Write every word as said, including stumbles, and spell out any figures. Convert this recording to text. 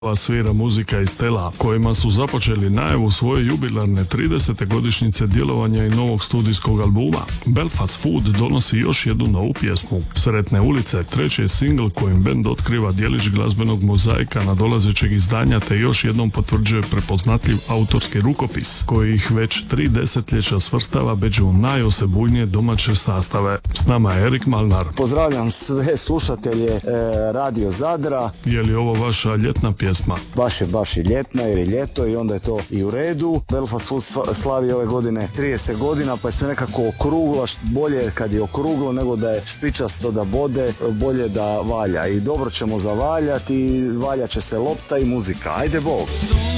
svira muzika iz Tela, kojima su započeli najavu svoje jubilarne tridesete godišnjice djelovanja i novog studijskog albuma. Belfast Food donosi još jednu novu pjesmu. Sretne ulice, treći je singl kojim bend otkriva djelić glazbenog mozaika nadolazećeg izdanja te još jednom potvrđuje prepoznatljiv autorski rukopis, koji ih već tri desetljeća svrstava među najosebujnije domaće sastave. S nama je Erik Malnar. Pozdravljam sve slušatelje e, Radio Zadra. Je li ovo vaša ljetna pjesma? Baš je, baš je ljetna jer je ljeto i onda je to i u redu. Belfast Food slavi ove godine trideset godina, pa je sve nekako okruglo, bolje kad je okruglo nego da je špičasto da bode, bolje da valja. I dobro ćemo zavaljati, valja će se lopta i muzika. Ajde Bog!